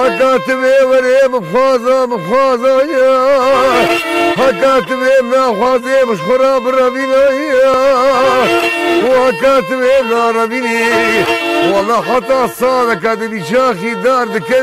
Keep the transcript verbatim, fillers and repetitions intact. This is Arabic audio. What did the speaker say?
هكاتبه وري مفخوزة مفخوزة يا هكاتبه ناخوازي مشخورة بربينا يا وهكاتبه ناربيني والله حتى الصادق هذا بشاخي دار دكي